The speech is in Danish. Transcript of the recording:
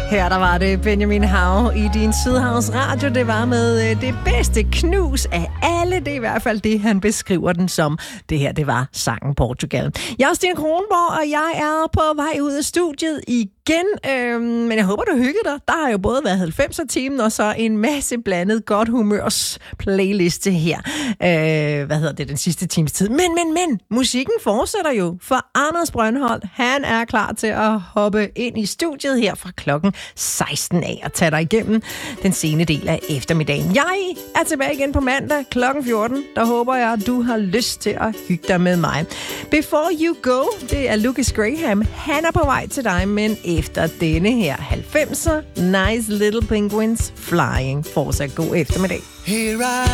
Her der var det Benjamin Hav i din Sydhavns Radio. Det var med det bedste knus af alle. Det er i hvert fald det, han beskriver den som. Det her, det var sangen Portugal. Jeg er Stine Kronborg, og jeg er på vej ud af studiet igen. Men jeg håber, du hyggede dig. Der har jo både været 90'er-timen og så en masse blandet godt humørs playliste her. Den sidste times tid. Men, musikken fortsætter jo, for Anders Brøndholt, han er klar til at hoppe ind i studiet her fra klokken 16 af og tage dig igennem den sene del af eftermiddagen. Jeg er tilbage igen på mandag klokken 14. Der håber jeg, at du har lyst til at hygge dig med mig. Before You Go, det er Lucas Graham. Han er på vej til dig, men efter denne her 90'er Nice Little Penguins Flying. Fortsat god eftermiddag.